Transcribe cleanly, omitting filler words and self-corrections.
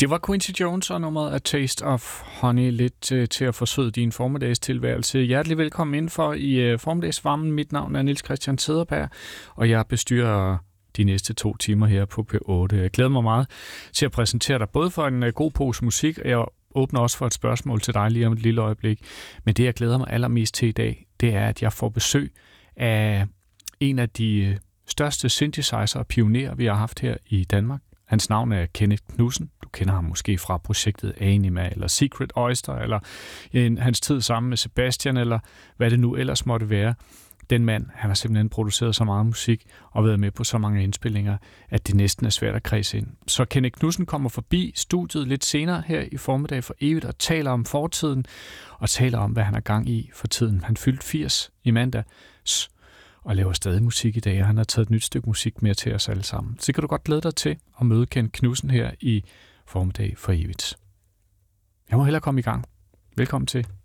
Det var Quincy Jones og nummeret A Taste of Honey, lidt til at forsøde din formiddagstilværelse. Hjertelig velkommen indenfor i formiddagsvarmen. Mit navn er Niels Christian Cederberg, og jeg bestyrer de næste 2 timer her på P8. Jeg glæder mig meget til at præsentere dig både for en god pose musik, og jeg åbner også for et spørgsmål til dig lige om et lille øjeblik. Men det, jeg glæder mig allermest til i dag, det er, at jeg får besøg af en af de største synthesizer og pionerer, vi har haft her i Danmark. Hans navn er Kenneth Knudsen. Du kender ham måske fra projektet Anima, eller Secret Oyster, eller hans tid sammen med Sebastian, eller hvad det nu ellers måtte være. Den mand, han har simpelthen produceret så meget musik og været med på så mange indspillinger, at det næsten er svært at kredse ind. Så Kenneth Knudsen kommer forbi studiet lidt senere her i formiddag for evigt og taler om fortiden og taler om, hvad han er gang i for tiden. Han fyldte 80 i mandag og laver stadig musik i dag, og han har taget et nyt stykke musik med til os alle sammen. Så kan du godt glæde dig til at møde Kenneth Knudsen her i formiddag for evigt. Jeg må hellere komme i gang. Velkommen til.